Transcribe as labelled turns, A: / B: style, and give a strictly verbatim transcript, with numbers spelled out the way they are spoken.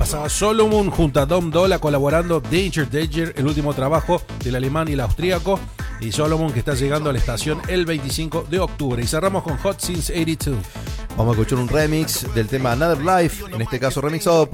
A: pasaba Solomon junto a Dom Dolla colaborando Danger Danger, el último trabajo del alemán y el austríaco. Y Solomon, que está llegando a la estación el veinticinco de octubre. Y cerramos con Hot Since ochenta y dos.
B: Vamos a escuchar un remix del tema Another Life, en este caso remixado